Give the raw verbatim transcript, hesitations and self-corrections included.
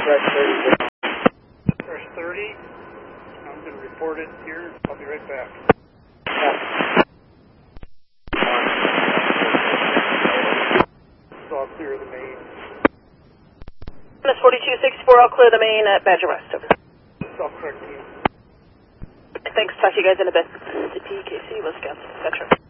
Fresh thirty. Fresh thirty. I'm going to report it here. I'll be right back. So I'll clear the main. Miss forty-two sixty-four, I'll clear the main at Badger West. Over. Self-correcting. Thanks. Talk to you guys in a bit. The P K C, Wisconsin, et cetera.